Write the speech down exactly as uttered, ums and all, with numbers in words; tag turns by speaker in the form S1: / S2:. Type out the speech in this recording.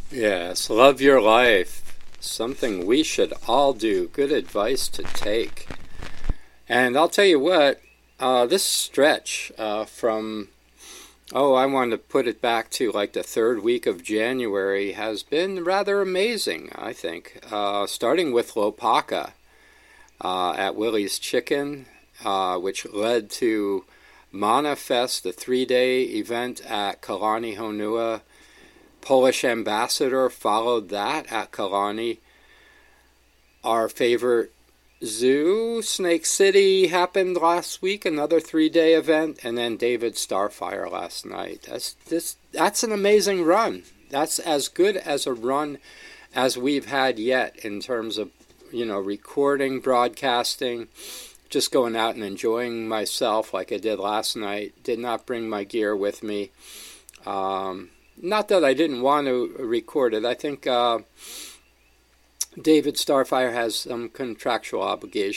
S1: Yes, love your life. Something we should all do. Good advice to take. And I'll tell you what, uh, this stretch uh, from, oh, I want to put it back to like the third week of January has been rather amazing, I think. Uh, starting with Lopaka uh, at Willie's Chicken, uh, which led to Manifest, the three-day event at Kalani Honua. Polish Ambassador followed that at Kalani. Our favorite zoo, Snake City, happened last week, another three-day event, and then David Starfire last night. That's this. That's an amazing run. That's as good as a run as we've had yet in terms of, you know, recording, broadcasting, just going out and enjoying myself like I did last night. Did not bring my gear with me. Um, not that I didn't want to record it. I think uh, David Starfire has some contractual obligations